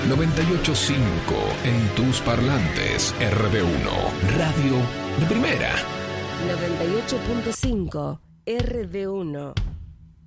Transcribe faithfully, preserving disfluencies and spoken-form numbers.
noventa y ocho punto cinco en tus parlantes. R B uno, radio de primera. noventa y ocho punto cinco R B uno.